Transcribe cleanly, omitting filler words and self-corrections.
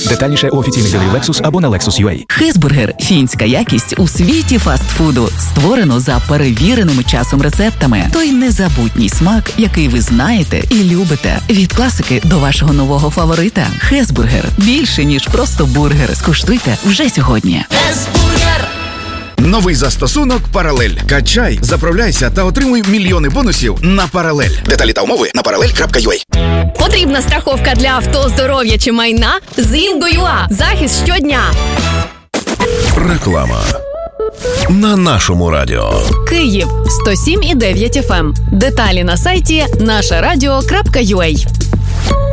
Детальніше у офіційних дилерів Lexus або на Lexus.ua. Хезбургер – фінська якість у світі фастфуду. Створено за перевіреними часом рецептами. Той незабутній смак, який ви знаєте і любите. Від класики до вашого нового фаворита. Хезбургер – більше, ніж просто бургер. Скуштуйте вже сьогодні. Хезбургер! Новий застосунок «Паралель». Качай, заправляйся та отримуй мільйони бонусів на «Паралель». Деталі та умови на parallel.ua. Потрібна страховка для авто, здоров'я чи майна? З Інго.ua. Захист щодня. Реклама на нашому радіо. Київ 107,9 FM. Деталі на сайті нашарадіо.ua.